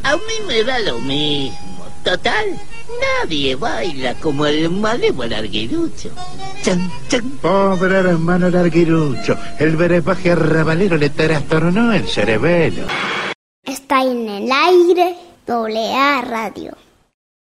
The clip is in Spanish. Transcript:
A mí me da lo mismo. Total, nadie baila como el malévolo Arguirucho. Chan, chan. Pobre hermano Arguirucho, el brebaje arrabalero le trastornó el cerebelo. Está en el aire, AA Radio.